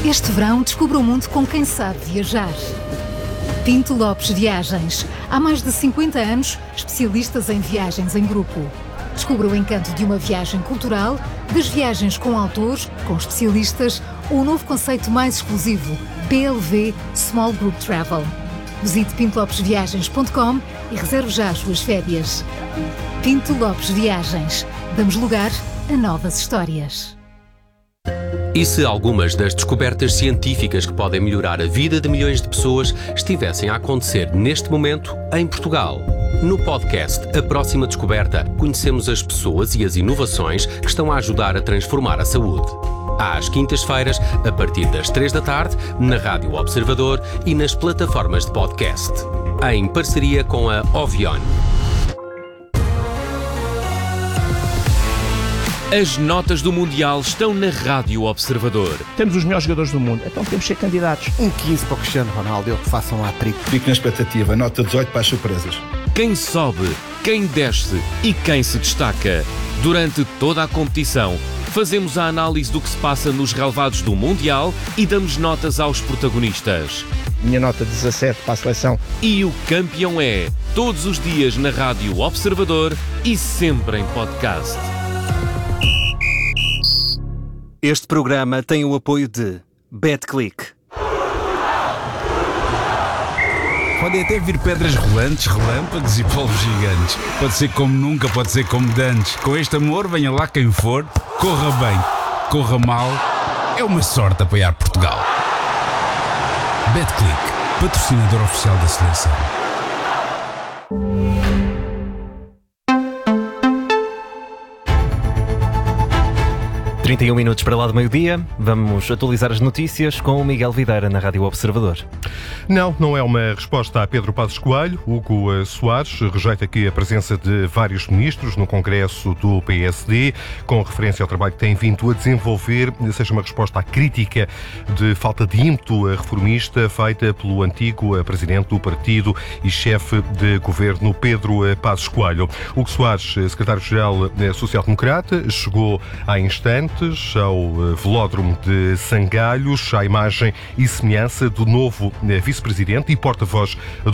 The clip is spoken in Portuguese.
Este verão descubra o mundo com quem sabe viajar. Pinto Lopes Viagens. Há mais de 50 anos, especialistas em viagens em grupo. Descubra o encanto de uma viagem cultural, das viagens com autores, com especialistas, ou o novo conceito mais exclusivo, BLV Small Group Travel. Visite pintolopesviagens.com e reserve já as suas férias. Pinto Lopes Viagens. Damos lugar a novas histórias. E se algumas das descobertas científicas que podem melhorar a vida de milhões de pessoas estivessem a acontecer neste momento em Portugal? No podcast A Próxima Descoberta, conhecemos as pessoas e as inovações que estão a ajudar a transformar a saúde. Às quintas-feiras, a partir das 3 da tarde, na Rádio Observador e nas plataformas de podcast. Em parceria com a Ovion. As notas do Mundial estão na Rádio Observador. Temos os melhores jogadores do mundo, então temos que ser candidatos. Um 15 para o Cristiano Ronaldo, eu que façam lá trigo. Fico na expectativa, nota 18 para as surpresas. Quem sobe, quem desce e quem se destaca. Durante toda a competição, fazemos a análise do que se passa nos relevados do Mundial e damos notas aos protagonistas. Minha nota 17 para a seleção. E o campeão é, todos os dias na Rádio Observador e sempre em podcast. Este programa tem o apoio de BetClick. Podem até vir pedras rolantes, relâmpagos e polvos gigantes. Pode ser como nunca, pode ser como dantes. Com este amor, venha lá quem for, corra bem, corra mal. É uma sorte apoiar Portugal. BetClick, patrocinador oficial da seleção. 31 minutos para lá do meio-dia, vamos atualizar as notícias com o Miguel Videira na Rádio Observador. Não é uma resposta a Pedro Passos Coelho. Hugo Soares rejeita aqui a presença de vários ministros no Congresso do PSD, com referência ao trabalho que tem vindo a desenvolver, seja uma resposta à crítica de falta de ímpeto reformista feita pelo antigo presidente do partido e chefe de governo Pedro Passos Coelho. Hugo Soares, secretário-geral social-democrata, chegou há instantes ao velódromo de Sangalhos, à imagem e semelhança do novo vice-presidente e porta-voz